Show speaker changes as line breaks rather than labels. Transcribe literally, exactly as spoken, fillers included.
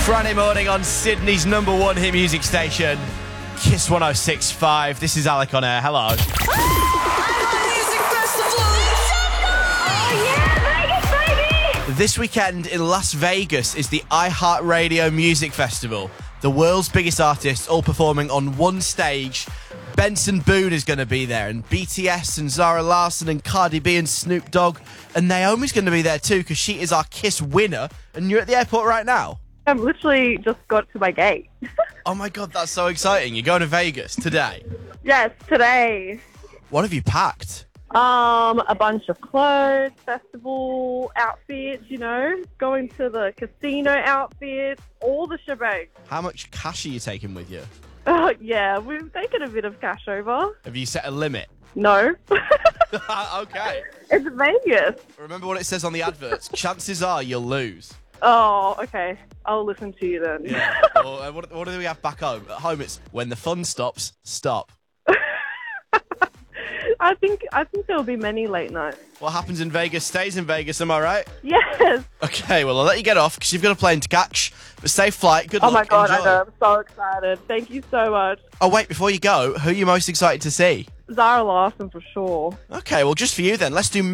Friday morning on Sydney's number one hit music station, Kiss one oh six point five. This is Alec on air. Hello. This weekend in Las Vegas is the iHeartRadio Music Festival. The world's biggest artists all performing on one stage. Benson Boone is going to be there, and B T S and Zara Larsson and Cardi B and Snoop Dogg. And Naomi's going to be there too, because she is our Kiss winner. And you're at the airport right now.
I've literally just got to my gate.
Oh my God, that's so exciting. You're going to Vegas today?
Yes, today.
What have you packed?
Um, a bunch of clothes, festival outfits, you know, going to the casino outfits, all the shebang.
How much cash are you taking with you?
Uh, yeah, we've taken a bit of cash over.
Have you set a limit?
No.
Okay.
It's Vegas.
Remember what it says on the adverts. Chances are you'll lose.
Oh, okay. I'll listen to you then.
Yeah. Well, uh, what, what do we have back home? At home, it's when the fun stops, stop.
I think I think there'll be many late nights.
What happens in Vegas stays in Vegas, am I right?
Yes.
Okay, well, I'll let you get off because you've got a plane to catch. But safe flight. Good
Oh
luck.
my God,
Enjoy.
I know. I'm so excited. Thank you so much.
Oh, wait, before you go, who are you most excited to see?
Zara Larsson for sure.
Okay, well, just for you then, let's do